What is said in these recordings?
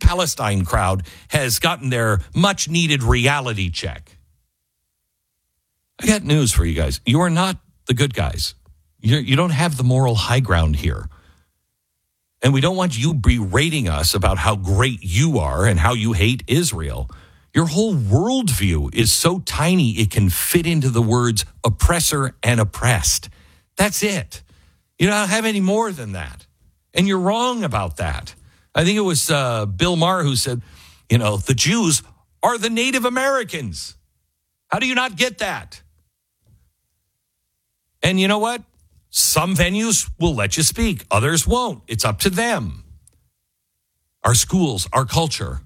pro-Palestine crowd has gotten their much-needed reality check. I got news for you guys. You are not the good guys. You don't have the moral high ground here. And we don't want you berating us about how great you are and how you hate Israel. Your whole worldview is so tiny it can fit into the words oppressor and oppressed. That's it. You don't have any more than that. And you're wrong about that. I think it was Bill Maher who said, the Jews are the Native Americans. How do you not get that? And you know what? Some venues will let you speak. Others won't. It's up to them. Our schools, our culture.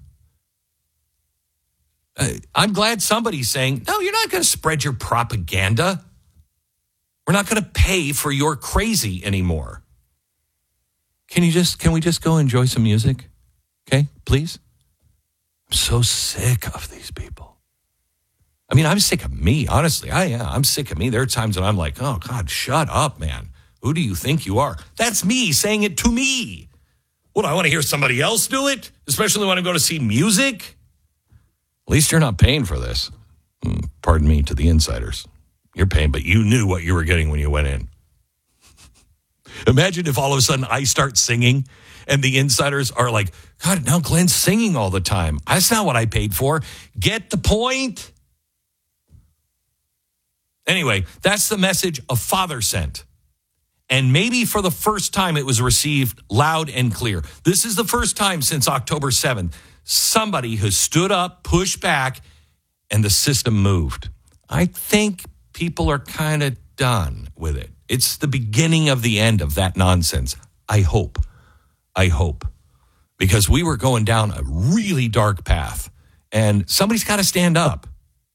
I'm glad somebody's saying, no, you're not going to spread your propaganda. We're not going to pay for your crazy anymore. Can we just go enjoy some music? Okay, please? I'm so sick of these people. I mean, I'm sick of me, honestly. I'm sick of me. There are times when I'm like, oh, God, shut up, man. Who do you think you are? That's me saying it to me. What, I want to hear somebody else do it? Especially when I go to see music? At least you're not paying for this. Pardon me to the insiders. You're paying, but you knew what you were getting when you went in. Imagine if all of a sudden I start singing and the insiders are like, God, now Glenn's singing all the time. That's not what I paid for. Get the point? Anyway, that's the message a father sent. And maybe for the first time it was received loud and clear. This is the first time since October 7th somebody has stood up, pushed back, and the system moved. I think people are kind of done with it. It's the beginning of the end of that nonsense. I hope. Because we were going down a really dark path, and somebody's got to stand up.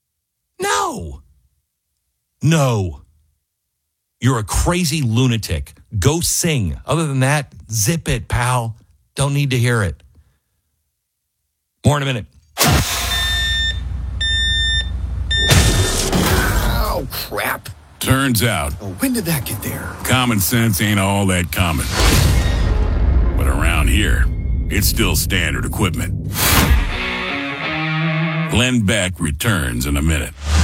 No. You're a crazy lunatic. Go sing. Other than that, zip it, pal. Don't need to hear it. More in a minute. Oh, crap. Turns out, When did that get there? common sense ain't all that common. But around here, it's still standard equipment. Glenn Beck returns in a minute.